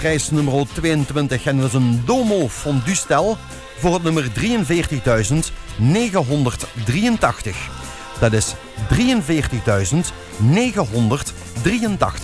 Prijs nummer 22 en dat is een Domo Fondue Stel voor het nummer 43.983. Dat is 43.983.